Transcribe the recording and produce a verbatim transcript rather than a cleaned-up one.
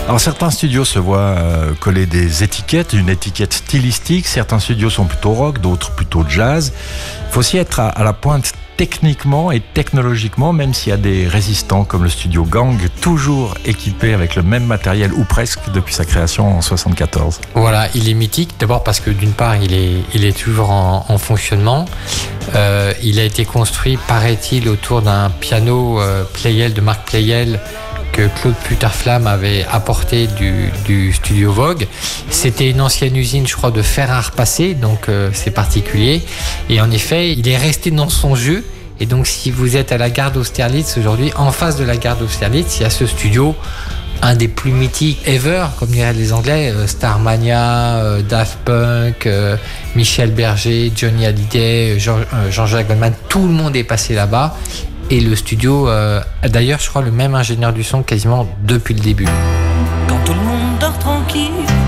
Alors certains studios se voient euh, coller des étiquettes, une étiquette stylistique. Certains studios sont plutôt rock, d'autres plutôt jazz. Il faut aussi être à, à la pointe techniquement et technologiquement, même s'il y a des résistants comme le studio Gang, toujours équipé avec le même matériel ou presque depuis sa création en soixante-quatorze. Voilà, il est mythique d'abord parce que d'une part il est, il est toujours en, en fonctionnement. Euh, il a été construit, paraît-il, autour d'un piano euh, Pleyel de marque Pleyel que Claude Putterflamme avait apporté du, du studio Vogue. C'était une ancienne usine, je crois, de fer à repasser, donc euh, c'est particulier. Et en effet, il est resté dans son jeu. Et donc, si vous êtes à la gare d'Austerlitz aujourd'hui, en face de la gare d'Austerlitz, il y a ce studio, un des plus mythiques ever, comme diraient les Anglais, euh, Starmania, euh, Daft Punk, euh, Michel Berger, Johnny Hallyday, Jean, euh, Jean-Jacques Goldman, tout le monde est passé là-bas. Et le studio, euh, d'ailleurs, je crois, le même ingénieur du son quasiment depuis le début. Quand tout le monde dort tranquille